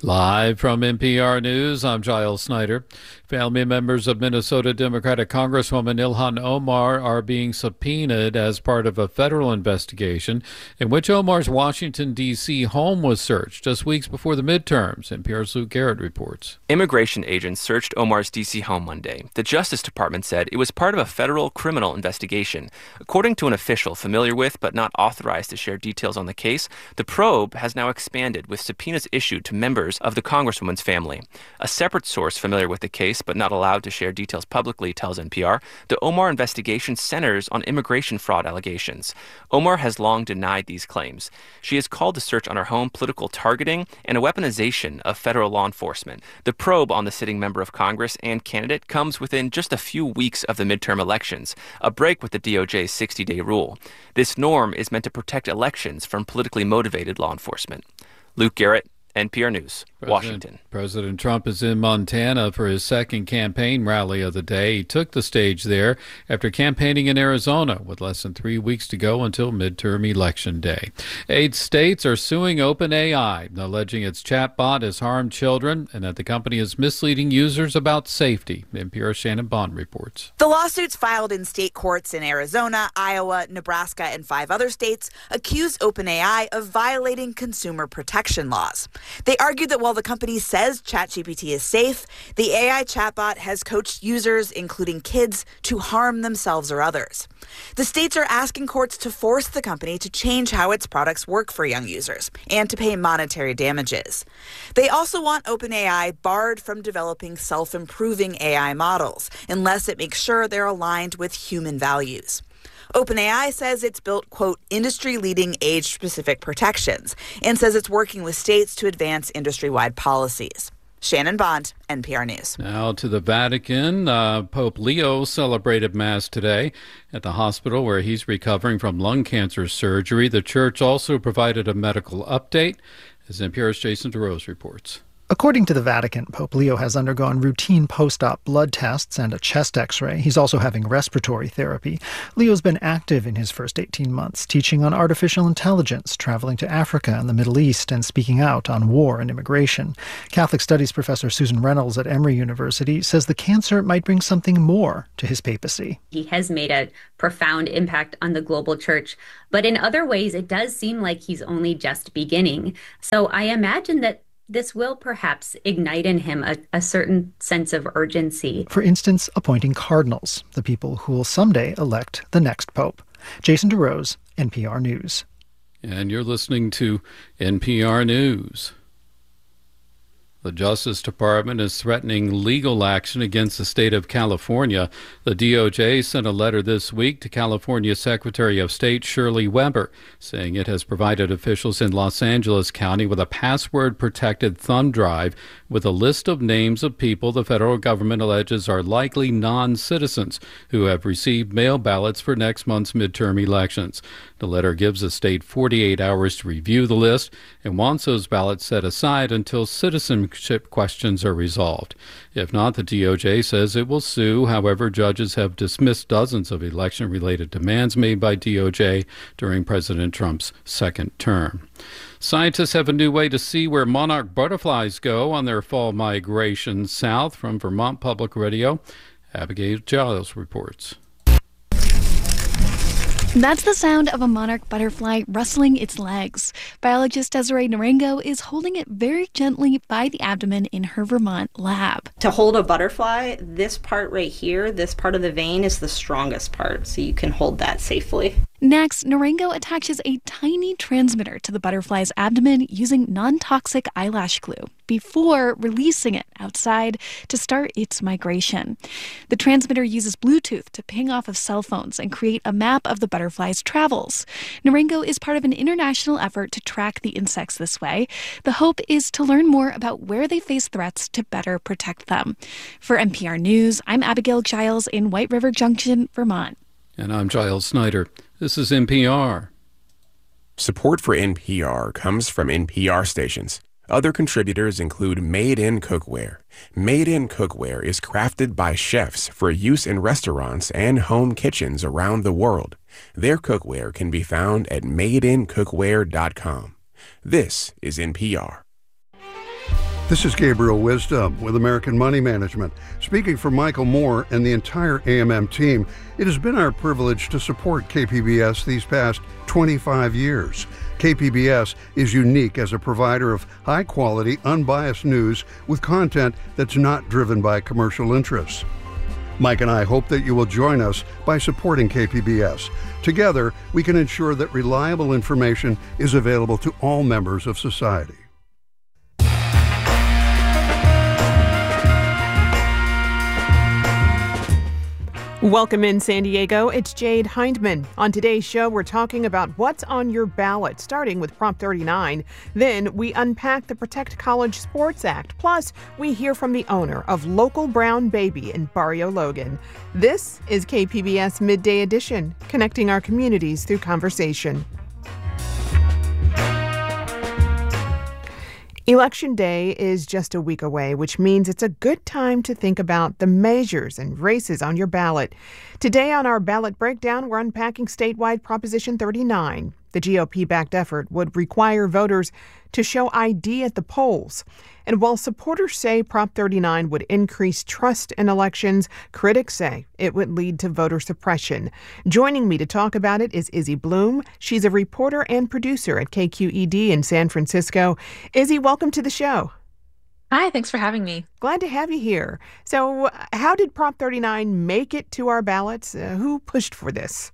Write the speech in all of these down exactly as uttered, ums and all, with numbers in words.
Live from N P R News, I'm Giles Snyder. Family members of Minnesota Democratic Congresswoman Ilhan Omar are being subpoenaed as part of a federal investigation in which Omar's Washington, D C home was searched just weeks before the midterms. N P R's Luke Garrett reports. Immigration agents searched Omar's D C home Monday. The Justice Department said it was part of a federal criminal investigation. According to an official familiar with but not authorized to share details on the case, the probe has now expanded with subpoenas issued to members of the Congresswoman's family. A separate source familiar with the case but not allowed to share details publicly tells N P R the Omar investigation centers on immigration fraud allegations. Omar has long denied these claims. She has called the search on her home political targeting and a weaponization of federal law enforcement. The probe on the sitting member of Congress and candidate comes within just a few weeks of the midterm elections, a break with the D O J's sixty-day rule. This norm is meant to protect elections from politically motivated law enforcement. Luke Garrett, N P R News, President, Washington. President Trump is in Montana for his second campaign rally of the day. He took the stage there after campaigning in Arizona with less than three weeks to go until midterm election day. Eight states are suing OpenAI, alleging its chatbot has harmed children and that the company is misleading users about safety. N P R's Shannon Bond reports. The lawsuits filed in state courts in Arizona, Iowa, Nebraska, and five other states accuse OpenAI of violating consumer protection laws. They argued that while the company says ChatGPT is safe, the A I chatbot has coached users, including kids, to harm themselves or others. The states are asking courts to force the company to change how its products work for young users and to pay monetary damages. They also want OpenAI barred from developing self-improving A I models unless it makes sure they're aligned with human values. OpenAI says it's built, quote, industry-leading age-specific protections and says it's working with states to advance industry-wide policies. Shannon Bond, N P R News. Now to the Vatican. Uh, Pope Leo celebrated Mass today at the hospital where he's recovering from lung cancer surgery. The church also provided a medical update, as N P R's Jason DeRose reports. According to the Vatican, Pope Leo has undergone routine post-op blood tests and a chest x-ray. He's also having respiratory therapy. Leo's been active in his first eighteen months, teaching on artificial intelligence, traveling to Africa and the Middle East, and speaking out on war and immigration. Catholic Studies professor Susan Reynolds at Emory University says the cancer might bring something more to his papacy. He has made a profound impact on the global church, but in other ways, it does seem like he's only just beginning. So I imagine that this will perhaps ignite in him a, a certain sense of urgency. For instance, appointing cardinals, the people who will someday elect the next pope. Jason DeRose, N P R News. And you're listening to N P R News. The Justice Department is threatening legal action against the state of California. The D O J sent a letter this week to California Secretary of State Shirley Weber, saying it has provided officials in Los Angeles County with a password-protected thumb drive with a list of names of people the federal government alleges are likely non-citizens who have received mail ballots for next month's midterm elections. The letter gives the state forty-eight hours to review the list and wants those ballots set aside until citizenship questions are resolved. If not, the D O J says it will sue. However, judges have dismissed dozens of election-related demands made by D O J during President Trump's second term. Scientists have a new way to see where monarch butterflies go on their fall migration south. From Vermont Public Radio, Abigail Giles reports. That's the sound of a monarch butterfly rustling its legs. Biologist Desiree Narango is holding it very gently by the abdomen in her Vermont lab. To hold a butterfly, this part right here, this part of the vein is the strongest part, so you can hold that safely. Next, Narango attaches a tiny transmitter to the butterfly's abdomen using non-toxic eyelash glue before releasing it outside to start its migration. The transmitter uses Bluetooth to ping off of cell phones and create a map of the butterfly's travels. Narango is part of an international effort to track the insects this way. The hope is to learn more about where they face threats to better protect them. For N P R News, I'm Abigail Giles in White River Junction, Vermont. And I'm Giles Snyder. This is N P R. Support for N P R comes from N P R stations. Other contributors include Made in Cookware. Made in Cookware is crafted by chefs for use in restaurants and home kitchens around the world. Their cookware can be found at made in cookware dot com. This is N P R. This is Gabriel Wisdom with American Money Management. Speaking for Michael Moore and the entire A M M team, it has been our privilege to support K P B S these past twenty-five years. K P B S is unique as a provider of high-quality, unbiased news with content that's not driven by commercial interests. Mike and I hope that you will join us by supporting K P B S. Together, we can ensure that reliable information is available to all members of society. Welcome in San Diego, it's Jade Hindman. On today's show, we're talking about what's on your ballot, starting with Prop thirty-nine. Then we unpack the Protect College Sports Act. Plus, we hear from the owner of Local Brown Baby in Barrio Logan. This is K P B S Midday Edition, connecting our communities through conversation. Election Day is just a week away, which means it's a good time to think about the measures and races on your ballot. Today on our ballot breakdown, we're unpacking statewide Proposition thirty-nine. The G O P-backed effort would require voters to show I D at the polls. And while supporters say Prop thirty-nine would increase trust in elections, critics say it would lead to voter suppression. Joining me to talk about it is Izzy Bloom. She's a reporter and producer at K Q E D in San Francisco. Izzy, welcome to the show. Hi, thanks for having me. Glad to have you here. So how did Prop thirty-nine make it to our ballots? Uh, who pushed for this?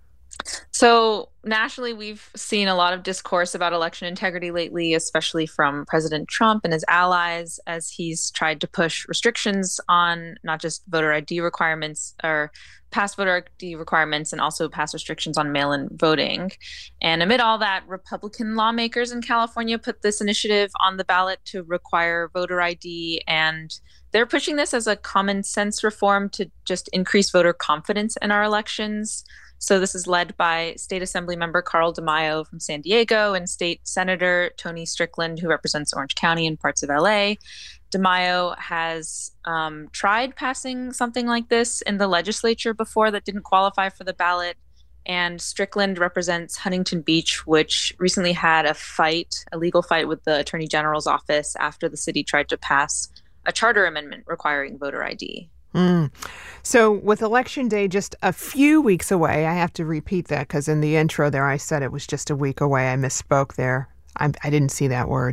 So nationally, we've seen a lot of discourse about election integrity lately, especially from President Trump and his allies, as he's tried to push restrictions on not just voter I D requirements or past voter I D requirements and also past restrictions on mail-in voting. And amid all that, Republican lawmakers in California put this initiative on the ballot to require voter I D, and they're pushing this as a common sense reform to just increase voter confidence in our elections. So this is led by State Assembly member Carl DeMaio from San Diego and State Senator Tony Strickland, who represents Orange County and parts of L A. DeMaio has um, tried passing something like this in the legislature before that didn't qualify for the ballot. And Strickland represents Huntington Beach, which recently had a fight, a legal fight with the Attorney General's office after the city tried to pass a charter amendment requiring voter I D. Mm. So with Election Day just a few weeks away, I have to repeat that because in the intro there I said it was just a week away. I misspoke there. I, I didn't see that word.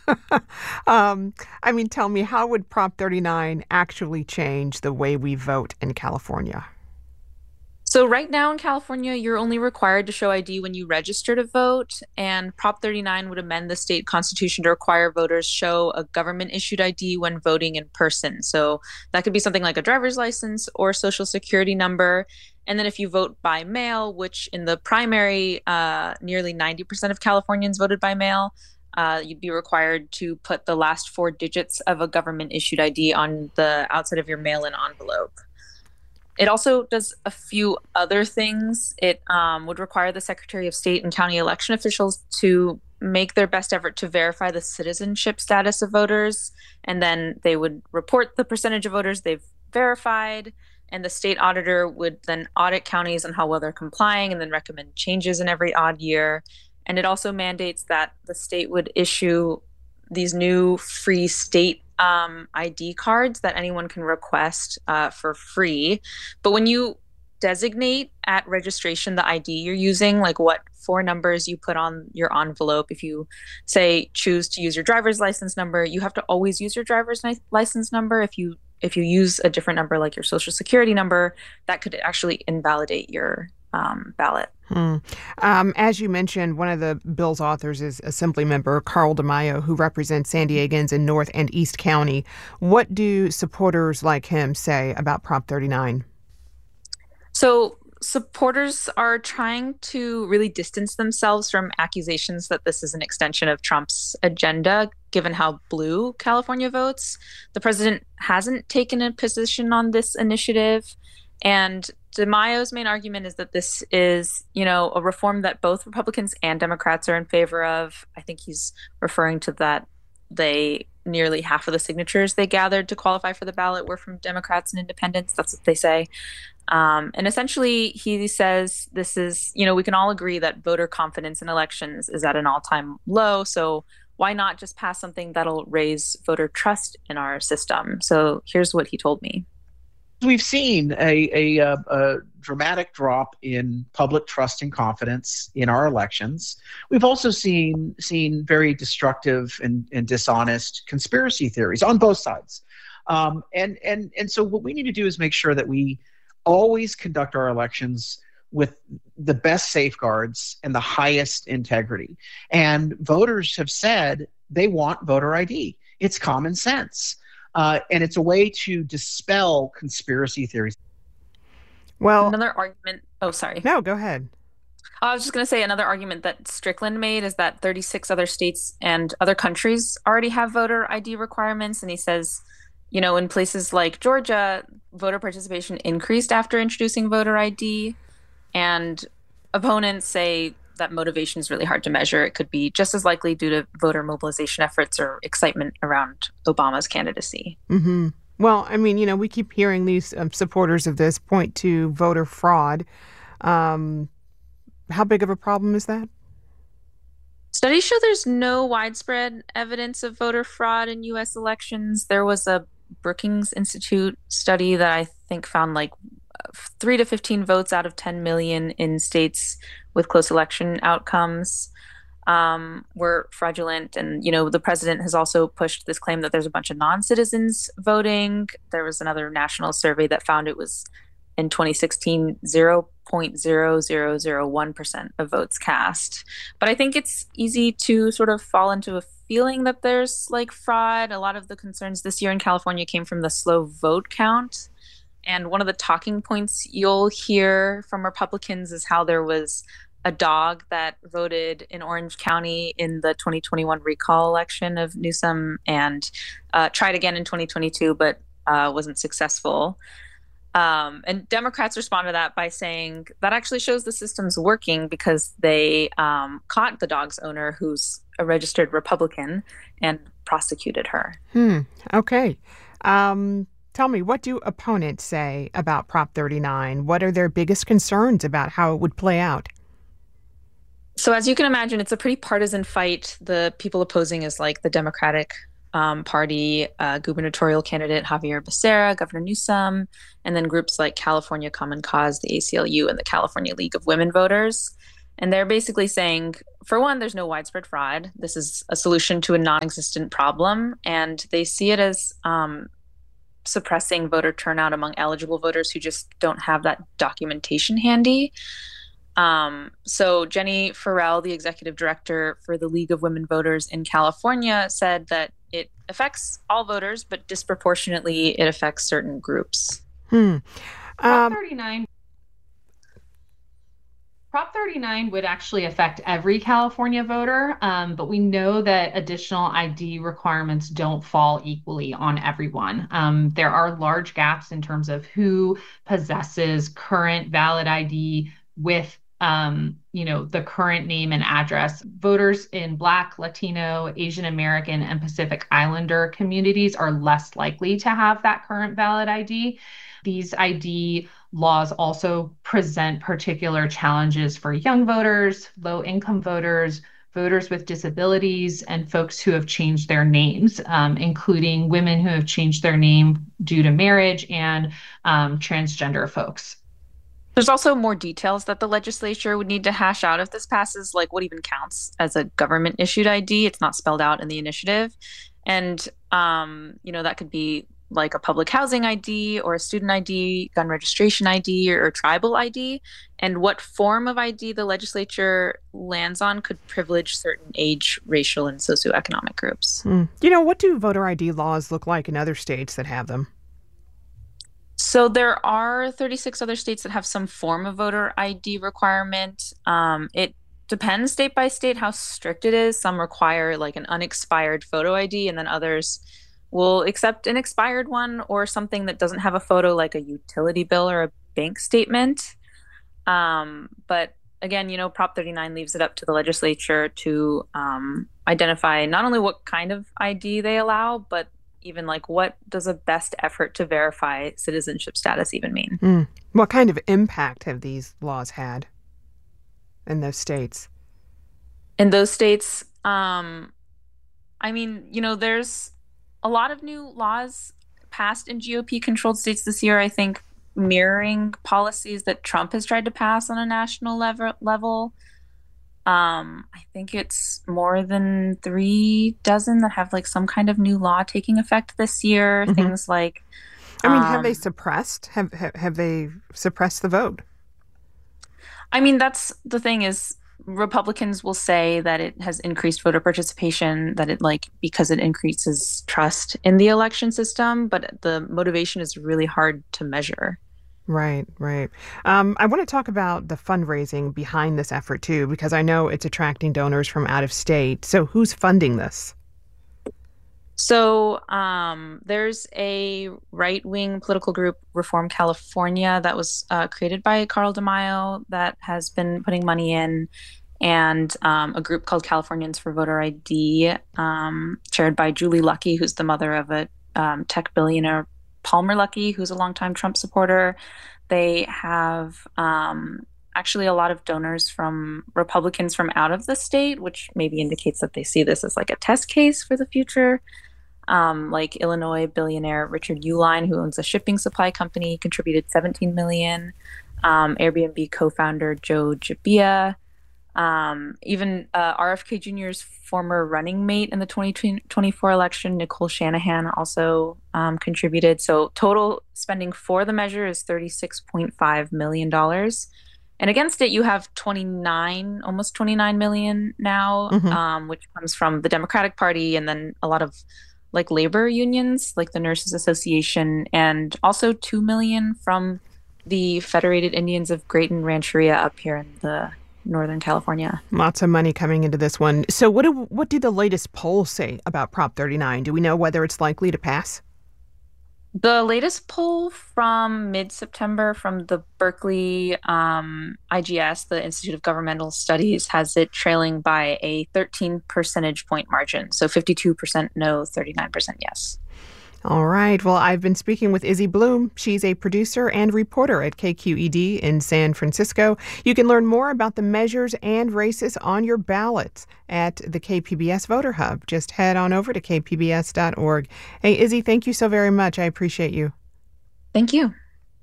um, I mean, tell me, how would Prop thirty-nine actually change the way we vote in California? So right now in California, you're only required to show I D when you register to vote, and Prop thirty-nine would amend the state constitution to require voters show a government-issued I D when voting in person. So that could be something like a driver's license or social security number. And then if you vote by mail, which in the primary, uh, nearly ninety percent of Californians voted by mail, uh, you'd be required to put the last four digits of a government-issued I D on the outside of your mail-in envelope. It also does a few other things. It um, would require the Secretary of State and county election officials to make their best effort to verify the citizenship status of voters, and then they would report the percentage of voters they've verified, and the state auditor would then audit counties on how well they're complying and then recommend changes in every odd year. And it also mandates that the state would issue these new free state um, I D cards that anyone can request uh, for free. But when you designate at registration the I D you're using, like what four numbers you put on your envelope, if you say choose to use your driver's license number, you have to always use your driver's ni- license number. If you if you use a different number like your social security number, that could actually invalidate your um, ballot. Hmm. Um, as you mentioned, one of the bill's authors is Assemblymember Carl DeMaio, who represents San Diegans in North and East County. What do supporters like him say about Prop thirty-nine? So supporters are trying to really distance themselves from accusations that this is an extension of Trump's agenda, given how blue California votes. The president hasn't taken a position on this initiative, and DeMaio's main argument is that this is, you know, a reform that both Republicans and Democrats are in favor of. I think he's referring to that they nearly half of the signatures they gathered to qualify for the ballot were from Democrats and independents. That's what they say. Um, and essentially, he says this is, you know, we can all agree that voter confidence in elections is at an all-time low. So why not just pass something that'll raise voter trust in our system? So here's what he told me. We've seen a, a, a, a dramatic drop in public trust and confidence in our elections. We've also seen seen very destructive and, and dishonest conspiracy theories on both sides. Um, and, and, and so what we need to do is make sure that we always conduct our elections with the best safeguards and the highest integrity. And voters have said they want voter I D. It's common sense. Uh, and it's a way to dispel conspiracy theories. Well, another argument. Oh, sorry. No, go ahead. I was just going to say another argument that Strickland made is that thirty-six other states and other countries already have voter I D requirements. And he says, you know, in places like Georgia, voter participation increased after introducing voter I D. And opponents say that motivation is really hard to measure. It could be just as likely due to voter mobilization efforts or excitement around Obama's candidacy. Mm-hmm. Well, I mean, you know, we keep hearing these um, supporters of this point to voter fraud. Um, how big of a problem is that? Studies show there's no widespread evidence of voter fraud in U S elections. There was a Brookings Institute study that I think found like three to fifteen votes out of ten million in states with close election outcomes um, were fraudulent. And, you know, the president has also pushed this claim that there's a bunch of non-citizens voting. There was another national survey that found it was in twenty sixteen, zero point zero zero zero one percent of votes cast. But I think it's easy to sort of fall into a feeling that there's like fraud. A lot of the concerns this year in California came from the slow vote count. And one of the talking points you'll hear from Republicans is how there was a dog that voted in Orange County in the twenty twenty-one recall election of Newsom and uh, tried again in twenty twenty-two, but uh, wasn't successful. Um, and Democrats respond to that by saying that actually shows the system's working because they um, caught the dog's owner, who's a registered Republican, and prosecuted her. Hmm. Okay. Um, tell me, what do opponents say about Prop thirty-nine? What are their biggest concerns about how it would play out? So as you can imagine, it's a pretty partisan fight. The people opposing is like the Democratic um, Party, uh, gubernatorial candidate Javier Becerra, Governor Newsom, and then groups like California Common Cause, the A C L U, and the California League of Women Voters. And they're basically saying, for one, there's no widespread fraud. This is a solution to a non-existent problem. And they see it as um, suppressing voter turnout among eligible voters who just don't have that documentation handy. Um, so Jenny Farrell, the executive director for the League of Women Voters in California, said that it affects all voters, but disproportionately it affects certain groups. Hmm. Um, Prop thirty-nine Prop thirty-nine would actually affect every California voter, um, but we know that additional I D requirements don't fall equally on everyone. Um, there are large gaps in terms of who possesses current valid I D with Um, you know, the current name and address. Voters in Black, Latino, Asian American, and Pacific Islander communities are less likely to have that current valid I D. These I D laws also present particular challenges for young voters, low-income voters, voters with disabilities, and folks who have changed their names, um, including women who have changed their name due to marriage and um, transgender folks. There's also more details that the legislature would need to hash out if this passes, like what even counts as a government-issued I D. It's not spelled out in the initiative. And, um, you know, that could be like a public housing I D or a student I D, gun registration I D, or, or tribal I D. And what form of I D the legislature lands on could privilege certain age, racial, and socioeconomic groups. Hmm. You know, what do voter I D laws look like in other states that have them? So there are thirty-six other states that have some form of voter I D requirement. Um, it depends state by state how strict it is. Some require like an unexpired photo I D, and then others will accept an expired one or something that doesn't have a photo, like a utility bill or a bank statement. Um, but again, you know, Prop thirty-nine leaves it up to the legislature to um, identify not only what kind of I D they allow, but even like what does a best effort to verify citizenship status even mean? Mm. What kind of impact have these laws had in those states? In those states, um, I mean, you know, there's a lot of new laws passed in G O P-controlled states this year, I think, mirroring policies that Trump has tried to pass on a national level. level. Um, I think it's more than three dozen that have like some kind of new law taking effect this year. Mm-hmm. Things like, I mean, um, have they suppressed? Have, have have they suppressed the vote? I mean, that's the thing is Republicans will say that it has increased voter participation, that it like because it increases trust in the election system, but the motivation is really hard to measure. Right, right. Um, I want to talk about the fundraising behind this effort, too, because I know it's attracting donors from out of state. So who's funding this? So um, there's a right-wing political group, Reform California, that was uh, created by Carl DeMaio that has been putting money in, and um, a group called Californians for Voter I D, um, chaired by Julie Luckey, who's the mother of a um, tech billionaire, Palmer Luckey, who's a longtime Trump supporter. They have um, actually a lot of donors from Republicans from out of the state, which maybe indicates that they see this as like a test case for the future. Um, like Illinois billionaire Richard Uihlein, who owns a shipping supply company, contributed seventeen million dollars. Um, Airbnb co-founder Joe Gebbia. Um, even uh, R F K Junior's former running mate in the twenty twenty-four election, Nicole Shanahan, also um, contributed. So total spending for the measure is thirty-six point five million dollars. And against it, you have twenty-nine, almost twenty-nine million dollars now, mm-hmm. um, which comes from the Democratic Party and then a lot of like labor unions, like the Nurses Association, and also two million dollars from the Federated Indians of Great and Rancheria up here in the Northern California. Lots of money coming into this one. So what do what do the latest polls say about Prop thirty-nine? Do we know whether it's likely to pass? The latest poll from mid-September from the Berkeley um, I G S, the Institute of Governmental Studies, has it trailing by a thirteen percentage point margin. So fifty-two percent no, thirty-nine percent yes. All right. Well, I've been speaking with Izzy Bloom. She's a producer and reporter at K Q E D in San Francisco. You can learn more about the measures and races on your ballots at the K P B S Voter Hub. Just head on over to k p b s dot org. Hey, Izzy, thank you so very much. I appreciate you. Thank you.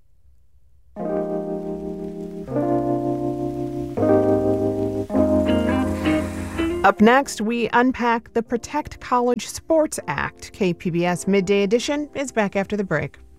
Up next, we unpack the Protect College Sports Act. K P B S Midday Edition is back after the break.